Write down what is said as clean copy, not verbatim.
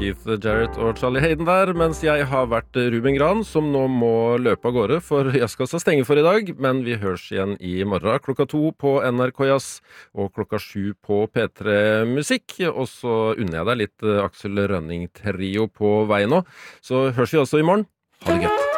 Keith Jarrett og Charlie Hayden der, mens jeg har vært Ruben Gran, som nå må løpe av gårde, for jazzkassa stenger for i dag, men vi høres igjen i morgen klokka 2 på NRK Jazz, og klokka 7 på P3 Musikk, og så unner jeg deg litt Axel Rønning Trio på vei nå, så høres vi også i morgen. Ha det gøy!